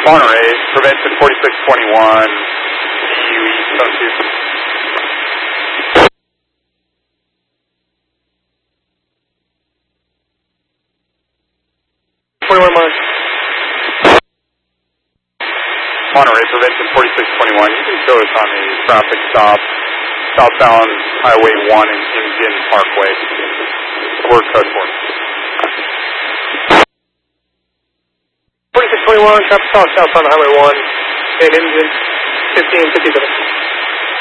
Monterey, prevention 4621, EU East Zone 2. 21 miles. Monterey, prevention 4621. You can show us on a traffic stop southbound Highway 1 and Indian Parkway. We're code 4. 4621, traffic stop southbound Highway 1 and Indian 1557.